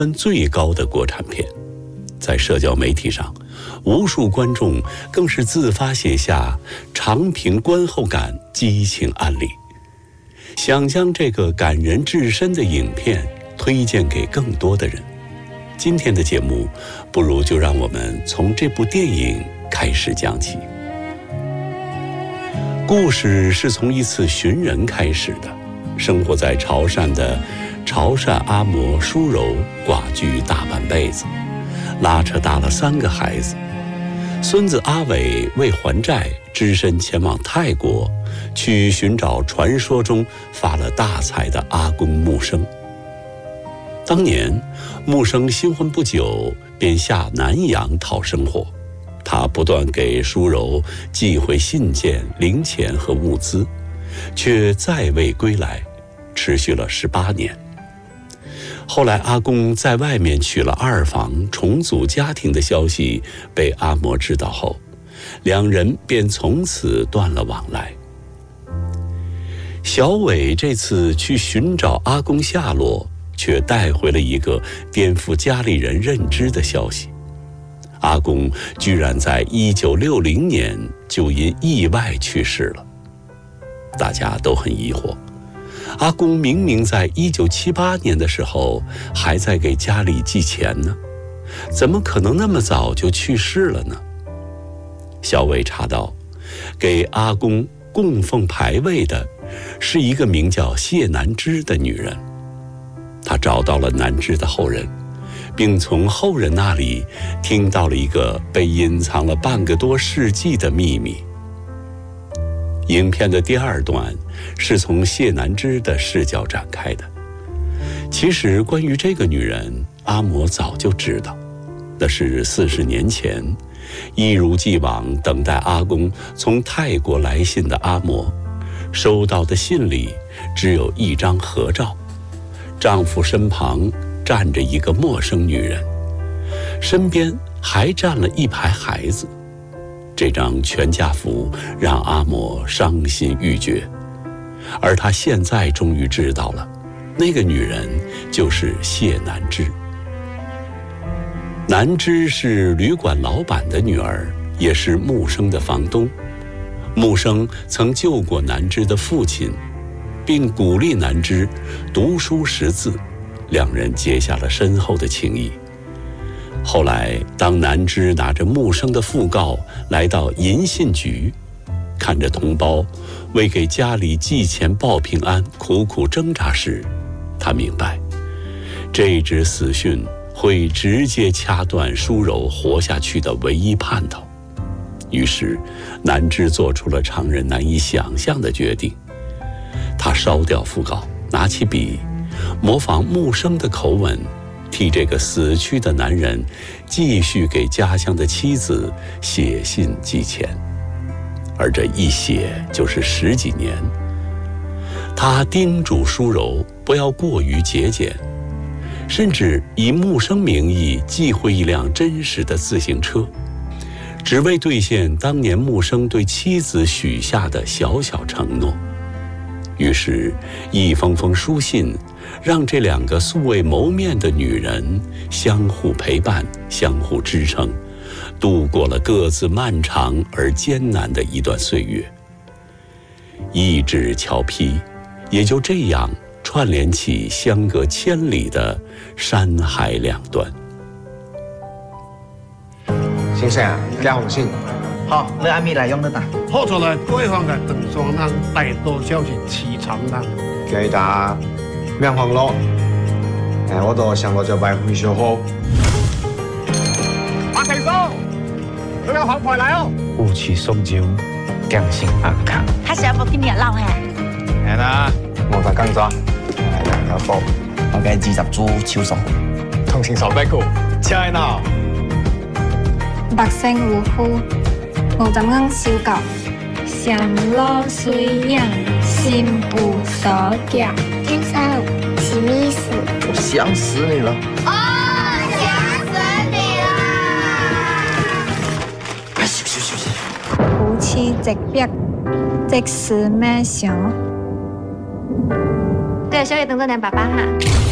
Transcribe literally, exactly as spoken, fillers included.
分最高的国产片。在社交媒体上，无数观众更是自发写下长评观后感、激情案例，想将这个感人至深的影片推荐给更多的人。今天的节目，不如就让我们从这部电影开始讲起。故事是从一次寻人开始的。生活在潮汕的潮汕阿嬷舒柔寡居大半辈子，拉扯大了三个孩子。孙子阿伟为还债，只身前往泰国，去寻找传说中发了大财的阿公木生。当年木生新婚不久，便下南洋讨生活。他不断给舒柔寄回信件、零钱和物资，却再未归来，持续了十八年。后来阿公在外面娶了二房，重组家庭的消息被阿嬷知道后，两人便从此断了往来。小伟这次去寻找阿公下落，却带回了一个颠覆家里人认知的消息：阿公居然在一九六零年就因意外去世了。大家都很疑惑，阿公明明在一九七八年的时候还在给家里寄钱呢，怎么可能那么早就去世了呢？小伟查到，给阿公供奉牌位的是一个名叫谢南枝的女人。他找到了南枝的后人，并从后人那里听到了一个被隐藏了半个多世纪的秘密。影片的第二段是从谢南枝的视角展开的。其实关于这个女人，阿嬷早就知道，那是四十年前，一如既往等待阿公从泰国来信的阿嬷，收到的信里只有一张合照，丈夫身旁站着一个陌生女人，身边还站了一排孩子。这张全家福让阿嬷伤心欲绝，而她现在终于知道了，那个女人就是谢南枝。南枝是旅馆老板的女儿，也是木生的房东。木生曾救过南枝的父亲，并鼓励南枝读书识字，两人结下了深厚的情谊。后来当南枝拿着木生的讣告来到银信局，看着同胞为给家里寄钱报平安苦苦挣扎时，他明白这纸死讯会直接掐断舒柔活下去的唯一盼头。于是南枝做出了常人难以想象的决定，他烧掉讣告，拿起笔，模仿木生的口吻，替这个死去的男人继续给家乡的妻子写信寄钱。而这一写就是十几年。他叮嘱舒柔不要过于节俭，甚至以木生名义寄回一辆真实的自行车，只为兑现当年木生对妻子许下的小小承诺。于是一封封书信让这两个素未谋面的女人相互陪伴，相互支撑，度过了各自漫长而艰难的一段岁月。一纸桥批也就这样串联起相隔千里的山海两端。 先生啊，加红信。 好，你阿咪来用得打。 好出来，对方嘅邓双人大多少是凄惨人。 記得命行咯，誒，我度上個就拜會小好。 阿成叔，佢有後台嚟哦。 雾氣送酒，匠心安康。 他是要不跟你鬧嘿？ 係啦，我大工作，係兩個貨， 我嘅二十株超送， 同情受逼個，車喺哪？ 百姓無辜，無怎樣修教，上路雖然心不所教。 先生，什麼意思？ 我想死你了。 哦，想死你啦！ 哎，休息休息。 夫妻直逼，即是咩想？ 對，小野等着你爸爸哈。